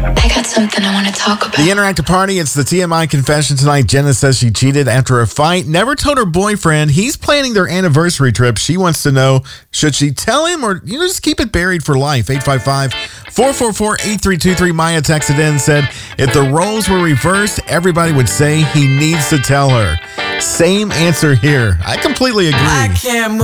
I got something I want to talk about. The interactive party, it's the TMI confession tonight. Jenna says she cheated after a fight, never told her boyfriend. He's planning their anniversary trip. She wants to know, should she tell him or just keep it buried for life? 855-444-8323. Maya texted in and said, if the roles were reversed, everybody would say he needs to tell her. Same answer here. I completely agree. I can't move.